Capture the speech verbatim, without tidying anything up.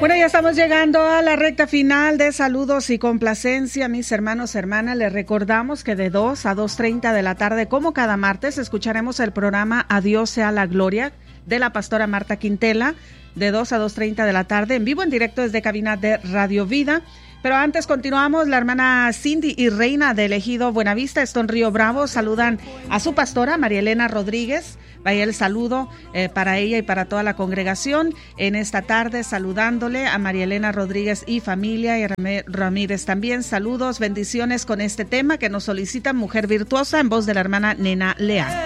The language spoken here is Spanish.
Bueno, ya estamos llegando a la recta final de saludos y complacencia, mis hermanos, hermanas. Les recordamos que de dos a dos treinta de la tarde, como cada martes, escucharemos el programa A Dios sea la gloria de la pastora Marta Quintela, de dos a dos treinta de la tarde, en vivo, en directo desde cabina de Radio Vida. Pero antes continuamos, la hermana Cindy y Reina del Ejido Buenavista, esto en Río Bravo, saludan a su pastora, María Elena Rodríguez. Vaya el saludo eh, para ella y para toda la congregación en esta tarde, saludándole a María Elena Rodríguez y familia, y Ramé Ramírez también. Saludos, bendiciones con este tema que nos solicita Mujer Virtuosa, en voz de la hermana Nena Leal.